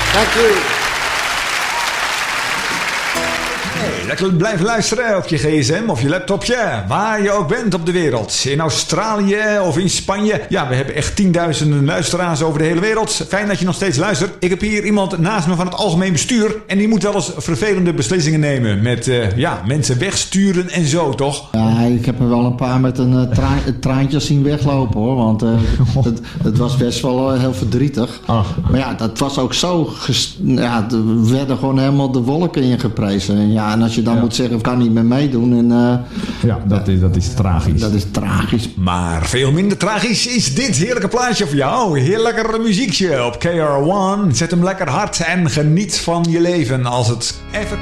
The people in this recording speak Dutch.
Dank u. Lekker blijven luisteren op je gsm of je laptopje, waar je ook bent op de wereld. In Australië of in Spanje. Ja, we hebben echt tienduizenden luisteraars over de hele wereld. Fijn dat je nog steeds luistert. Ik heb hier iemand naast me van het algemeen bestuur. En die moet wel eens vervelende beslissingen nemen. Met mensen wegsturen en zo, toch? Ja, ik heb er wel een paar met een traantje zien weglopen, hoor. Want het was best wel heel verdrietig. Maar ja, dat was ook zo... er werden gewoon helemaal de wolken ingeprezen. Ja, en als je dan moet zeggen, ik kan niet meer meedoen. En, dat is tragisch. Dat is tragisch. Maar veel minder tragisch is dit heerlijke plaatje voor jou. Heel lekker muziekje op KR1. Zet hem lekker hard en geniet van je leven als het even...